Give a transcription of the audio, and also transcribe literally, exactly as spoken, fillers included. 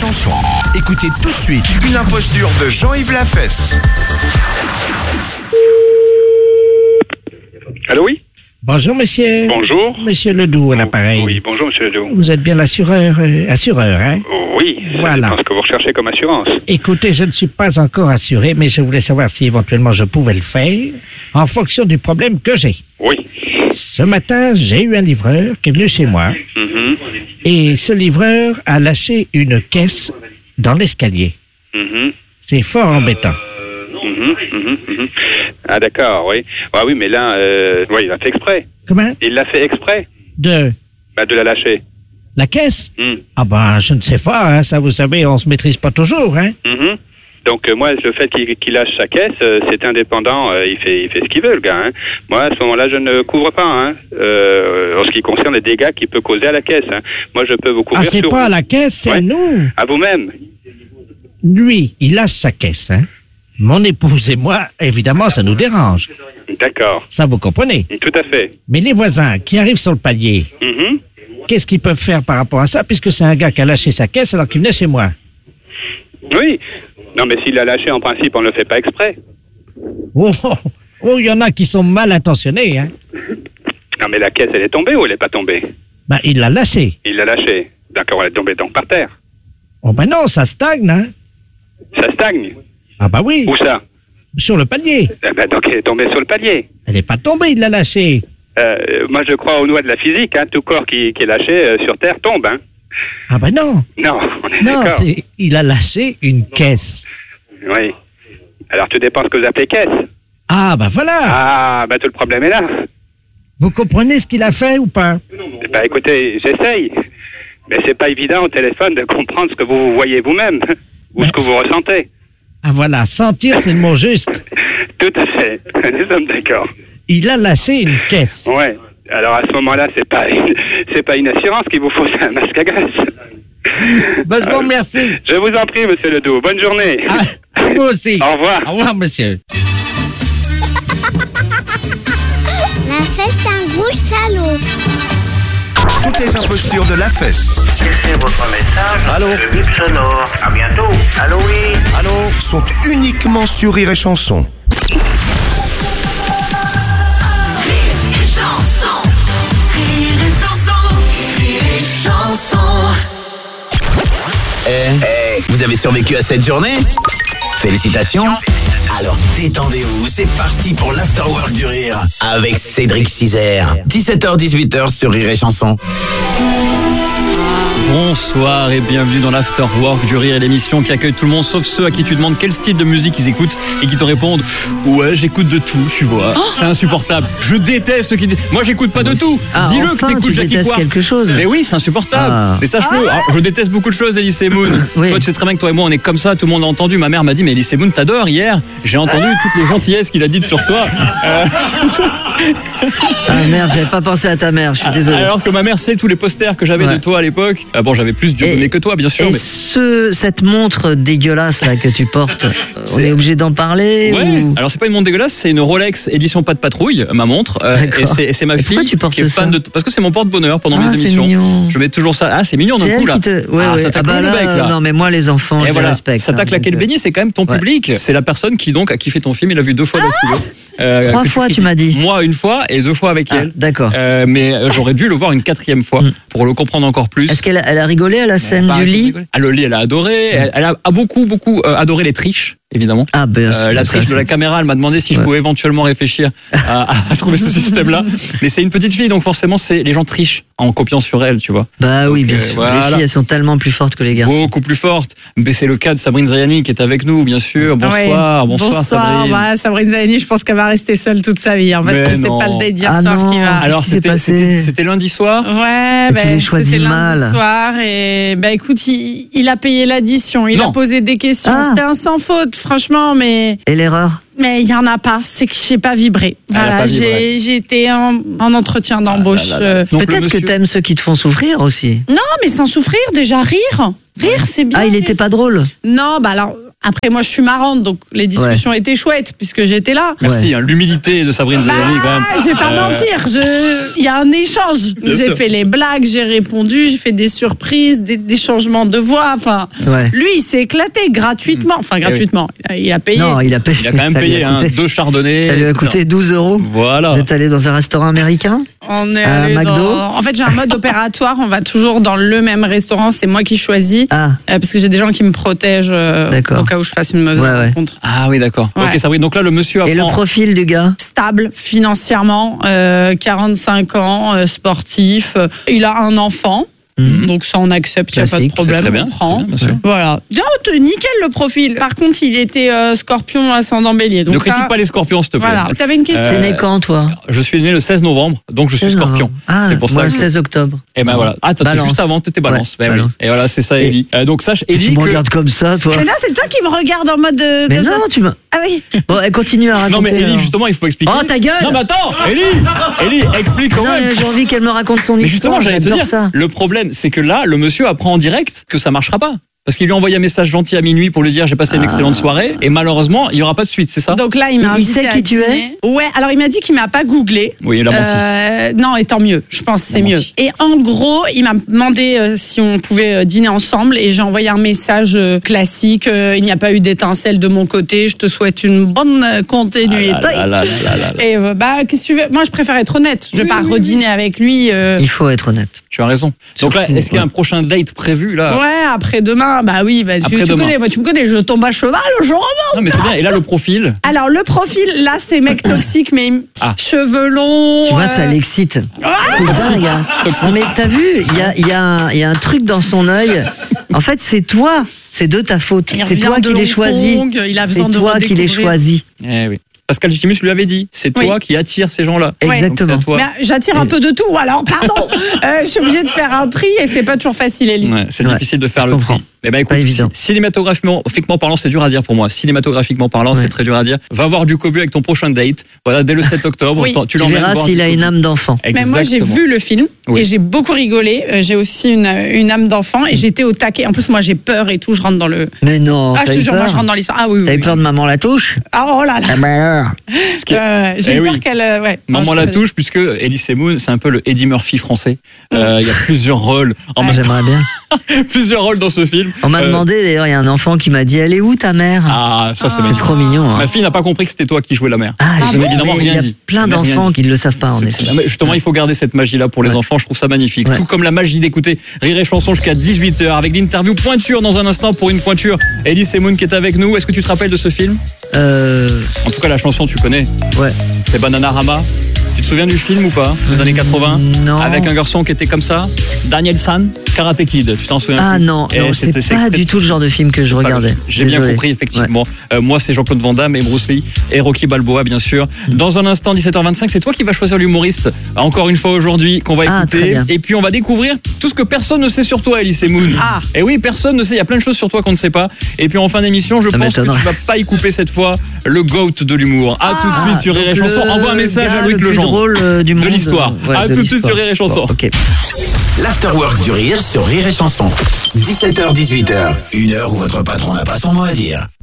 Chanson. Écoutez tout de suite une imposture de Jean-Yves Lafesse. Allô, oui? Bonjour, monsieur. Bonjour. Monsieur Ledoux, à l'appareil. Oui, bonjour, monsieur Ledoux. Vous êtes bien l'assureur, euh, assureur, hein? Oui, Voilà. c'est ce que vous recherchez comme assurance. Écoutez, je ne suis pas encore assuré, mais je voulais savoir si éventuellement je pouvais le faire en fonction du problème que j'ai. Oui. Ce matin, j'ai eu un livreur qui est venu chez moi Mhm. et ce livreur a lâché une caisse dans l'escalier. Mhm. C'est fort embêtant. Mhm. Mhm. Mhm. Ah, d'accord, oui. Ah, oui, mais là, euh, ouais, il l'a fait exprès. Comment? Il l'a fait exprès, De bah, de la lâcher. la caisse? Mhm. Ah ben, je ne sais pas, hein, ça vous savez, on se maîtrise pas toujours, hein? Mhm. Donc, euh, moi, le fait qu'il qu'il lâche sa caisse, euh, c'est indépendant, euh, il, fait, il fait ce qu'il veut, le gars. Hein. Moi, à ce moment-là, je ne couvre pas, hein, euh, en ce qui concerne les dégâts qu'il peut causer à la caisse. Hein. Moi, je peux vous couvrir Ah, c'est sur pas à vous. la caisse, c'est Ouais. à nous. À vous-même. Lui, il lâche sa caisse, hein? Mon épouse et moi, évidemment, ça nous dérange. D'accord. Ça, vous comprenez. Tout à fait. Mais les voisins qui arrivent sur le palier, Mhm. qu'est-ce qu'ils peuvent faire par rapport à ça, puisque c'est un gars qui a lâché sa caisse alors qu'il venait chez moi? Oui. Non, mais s'il l'a lâché, en principe, on ne le fait pas exprès. Oh, oh, oh, il y en a qui sont mal intentionnés, hein? Non, mais la caisse, elle est tombée ou elle n'est pas tombée? Ben, il l'a lâché. Il l'a lâchée. D'accord, elle est tombée donc par terre. Oh, ben non, ça stagne, hein? Ça stagne. Ah, bah oui, Où ça? sur le palier. Eh ben, donc elle est tombée sur le palier. Elle n'est pas tombée, il l'a lâchée. Euh, moi, je crois aux lois de la physique. Hein. Tout corps qui, qui est lâché euh, sur Terre tombe. Hein. Ah, ben non. Non, on est Non, d'accord. c'est, il a lâché une caisse. Oui. Alors, tout dépend ce que vous appelez caisse. Ah, ben voilà. Ah, ben tout le problème est là. Vous comprenez ce qu'il a fait ou pas? Eh ben, écoutez, j'essaye. Mais c'est pas évident au téléphone de comprendre ce que vous voyez vous-même. Ou Mais- ce que vous ressentez. Ah, voilà, sentir, c'est le mot juste. Tout à fait. Nous sommes d'accord. Il a lâché une caisse. Ouais. Alors à ce moment-là, c'est pas une, c'est pas une assurance qu'il vous faut, c'est un masque à gaz. Ben, je vous remercie. Je vous en prie, monsieur Ledoux. Bonne journée. Ah, à vous aussi. Au revoir. Au revoir, monsieur. La fête un gros salaud. Toutes les impostures de Lafesse Laissez votre message. Allô? Le bip sonore. À bientôt. Allô, oui. Allô? sont uniquement sur Rire et Chanson. Eh, vous avez survécu à cette journée? Félicitations. Alors détendez-vous, c'est parti pour l'Afterwork du Rire avec Cédric Cizer. dix-sept heures dix-huit heures sur Rire et Chanson. Bonsoir et bienvenue dans l'Afterwork du Rire, l'émission qui accueille tout le monde sauf ceux à qui tu demandes quel style de musique ils écoutent et qui te répondent ouais j'écoute de tout, tu vois. C'est insupportable. Je déteste ceux qui disent moi j'écoute pas de tout. Ah, Dis-le enfin, que t'écoutes tu Jackie détestes Quartz. quelque chose. Mais oui, c'est insupportable. Ah. Mais sache-le, alors, je déteste beaucoup de choses, Elise Moon. Oui. Toi tu sais très bien que toi et moi on est comme ça, tout le monde a entendu. Ma mère m'a dit mais Elise Moon t'adore hier. J'ai entendu toutes les gentillesses qu'il a dites sur toi. Euh, Ah merde, j'avais pas pensé à ta mère, je suis désolé. alors que ma mère sait tous les posters que j'avais Ouais. de toi à l'époque. Ah bon, j'avais plus Et- de que toi bien sûr, Et mais ce, cette montre dégueulasse là que tu portes, on C'est- est obligé d'en parler ouais, ou... alors c'est pas une montre dégueulasse, c'est une Rolex édition pas de patrouille, ma montre. euh, D'accord. et c'est- et c'est ma Et pourquoi fille tu portes qui est fan ça de. Parce que c'est mon porte-bonheur pendant Ah, mes c'est émissions. mignon. Je mets toujours ça. Ah, c'est mignon d'un C'est coup elle là. qui te... Ouais, ah, ouais. ça t'a Ah bah cloué le là, bec là. non mais moi les enfants, Et je voilà, les respecte. ça t'a hein, claqué le donc, euh, béni, c'est quand même ton ouais. public. C'est la personne qui donc a kiffé ton film, il l'a vu deux fois d'affilée. Euh, Trois que fois, tu critiques. m'as dit. Moi une fois et deux fois avec Ah, elle. d'accord. Euh, mais euh, j'aurais dû le voir une quatrième fois Mm. pour le comprendre encore plus. Est-ce qu'elle a, elle a rigolé à la scène Pas du arrêté de lit rigoler. Ah, le lit, elle a adoré. Elle, elle a, a beaucoup, beaucoup euh, adoré les triches, évidemment. Ah ben Euh, la ça, triche de la c'est- caméra, elle m'a demandé si je Ouais. pouvais éventuellement réfléchir à, à trouver ce système-là. Mais c'est une petite fille, donc forcément, c'est les gens trichent en copiant sur elle, tu vois. Bah oui, Donc, bien euh, sûr. voilà. Les filles, elles sont tellement plus fortes que les garçons. Beaucoup plus forte. Mais c'est le cas de Sabrine Zayani qui est avec nous, bien sûr. Bonsoir, Ouais. bonsoir, Sabrine. Bah, Sabrine Zayani, je pense qu'elle va rester seule toute sa vie, hein, parce Mais que c'est non. pas le date d'hier Ah soir non. qui va. Alors, Qu'est-ce qui s'est c'était, passé c'était, c'était lundi soir. Ouais, tu ben, l'as choisi c'était lundi mal. soir et ben écoute, il, il a payé l'addition, il Non. a posé des questions. Ah. C'était un sans faute, franchement, mais Et l'erreur? mais il y en a pas. C'est que j'ai pas vibré. Elle a Voilà, pas vibré. j'ai j'ai été en, en entretien d'embauche. Ah là là là. euh, Donc, le Peut-être que monsieur- t'aimes ceux qui te font souffrir aussi. Non, mais sans souffrir, déjà rire, rire, c'est bien. Ah, il était pas drôle. Non, bah alors, Après, moi, je suis marrante, donc les discussions ouais. étaient chouettes puisque j'étais là. Merci, ouais. hein, l'humilité de Sabrine bah, Zaghari, quand même. Je vais pas euh... mentir, je... il y a un échange. Bien j'ai sûr. fait les blagues, j'ai répondu, j'ai fait des surprises, des, des changements de voix. Enfin, ouais. lui, il s'est éclaté gratuitement. Enfin, gratuitement. Oui. Il a payé. Non, il a payé. Il a quand même payé hein, deux chardonnays. Ça lui a coûté douze euros. Voilà. Vous êtes allé dans un restaurant américain? On est allé McDo dans... En fait, j'ai un mode opératoire. On va toujours dans le même restaurant. C'est moi qui choisis. Ah. Euh, parce que j'ai des gens qui me protègent euh, au cas où je fasse une mauvaise ouais, rencontre. Ouais. Ah oui, d'accord. Ouais. Ok, Sabrine. Donc là, le monsieur apprend... Et le profil du gars? Stable financièrement, euh, quarante-cinq ans, euh, sportif. Euh, il a un enfant. Mmh. Donc ça on accepte, il n'y a pas de problème. C'est très bien, on prend. Bien, bien sûr. Voilà. Oh, nickel le profil. Par contre, il était euh, scorpion ascendant bélier. Donc ne ça... critique pas les scorpions, s'il te plaît. Voilà. T'avais une question. Euh, T'es né quand, toi? Je suis né le seize novembre, donc je suis scorpion. Ah, c'est pour moi ça le seize octobre. Et ben voilà. Ah, t'étais juste avant, t'étais balance. Ouais, ben balance. Oui. Et voilà, c'est ça, Ellie. Euh, donc sache, Ellie. Tu me que... regardes comme ça, toi. Mais là, c'est toi qui me regardes en mode. Euh, mais comme non, ça. tu m'as. Ah oui. Bon, elle continue à raconter. Non, mais Ellie, alors. justement, il faut expliquer. Oh, ta gueule. Non, mais attends, Ellie, Ellie, explique quand même. J'ai envie qu'elle me raconte son histoire. Mais justement, j'allais te dire ça. Le problème, c'est que là, le monsieur apprend en direct que ça marchera pas. Parce qu'il lui a envoyé un message gentil à minuit pour lui dire j'ai passé une excellente soirée et malheureusement il n'y aura pas de suite, c'est ça? Donc là il m'a il sait qui tu es? Ouais, alors il m'a dit qu'il m'a pas googlé. Oui, il a menti. Euh, non, et tant mieux, je pense que c'est mieux. Menti. Et en gros, il m'a demandé euh, si on pouvait euh, dîner ensemble et j'ai envoyé un message euh, classique, euh, il n'y a pas eu d'étincelle de mon côté, je te souhaite une bonne euh, continuité. Ah là là là là là là. Et euh, bah qu'est-ce que tu veux? Moi je préfère être honnête, je oui, vais pas oui, redîner oui. avec lui. Euh... Il faut être honnête. Tu as raison. Donc là, est-ce qu'il y a un prochain date prévu là? Ouais, après demain, bah oui, bah, tu, tu connais, moi tu me connais, je tombe à cheval, je remonte. Non mais c'est bien. Et là le profil? Alors le profil, là c'est mec toxique, mais ah. cheveux longs. Tu vois, ça l'excite. Ah c'est dingue. Hein. Non mais t'as vu, il y a, y, a y a un truc dans son œil. En fait, c'est toi. C'est de ta faute. C'est toi qui l'ai choisi. C'est toi qui l'ai choisi. Eh oui. Pascal Légitimus lui avait dit, c'est toi oui. qui attire ces gens-là. Exactement. Toi. Mais j'attire un peu de tout, alors pardon, euh, je suis obligée de faire un tri et c'est pas toujours facile, Ellie. Ouais, c'est ouais. difficile de faire le tri. Eh ben écoute, cinématographiquement parlant, c'est dur à dire pour moi. Cinématographiquement parlant, ouais. c'est très dur à dire. Va voir du Cobu avec ton prochain date. Voilà, dès le sept octobre, oui. tu, tu verras s'il a une âme d'enfant. Mais moi, j'ai vu le film oui. et j'ai beaucoup rigolé. Euh, j'ai aussi une, une âme d'enfant et j'étais au taquet. En plus, moi, j'ai peur et tout. Je rentre dans le. Mais non. Ah, je te jure, moi, je rentre dans l'histoire. Ah oui. T'as oui, eu peur de Maman la touche? Ah oh là là. Ah bah euh, j'ai eu peur oui. qu'elle. Euh, ouais. Maman la touche, puisque Elise Moon, c'est un peu le Eddie Murphy français. Il euh, y a plusieurs rôles. En ouais. J'aimerais bien. Plusieurs rôles dans ce film. On m'a demandé. D'ailleurs, il y a un enfant qui m'a dit elle est où ta mère? Ah, ça c'est ah. trop mignon. Hein. Ma fille n'a pas compris que c'était toi qui jouais la mère. Ah, je n'ai évidemment rien dit. Il y a plein d'enfants qui ne le savent pas en effet. Justement, il faut garder cette magie-là pour les ouais. enfants. Je trouve ça magnifique. Ouais. Tout comme la magie d'écouter Rire et Chanson jusqu'à dix-huit heures avec l'interview pointure dans un instant pour une pointure. Elise Moon qui est avec nous. Est-ce que tu te rappelles de ce film? euh... En tout cas, la chanson tu connais. Ouais. C'est Bananarama. Tu te souviens du film ou pas? Des années quatre-vingts? Non. Avec un garçon qui était comme ça? Daniel San, Karate Kid. Tu t'en souviens? Ah non, non c'est pas c'est, du tout le genre de film que je regardais. J'ai bien compris, effectivement. Ouais. Euh, moi, c'est Jean-Claude Van Damme et Bruce Lee et Rocky Balboa, bien sûr. Mmh. Dans un instant, dix-sept heures vingt-cinq, c'est toi qui vas choisir l'humoriste, encore une fois aujourd'hui, qu'on va ah, écouter. Et puis, on va découvrir tout ce que personne ne sait sur toi, Elise Moon. Ah. Et oui, personne ne sait. Il y a plein de choses sur toi qu'on ne sait pas. Et puis, en fin d'émission, je Ça pense que tu vas pas y couper cette fois le GOAT de l'humour. À ah, tout de suite sur Rire et Chanson. Envoie un message à Louis Legendre. Euh, du de l'histoire. Ouais, à de tout de suite sur Rire et Chanson. Bon, okay. L'afterwork du rire sur Rire et Chanson. dix-sept heures dix-huit heures. Une heure où votre patron n'a pas son mot à dire.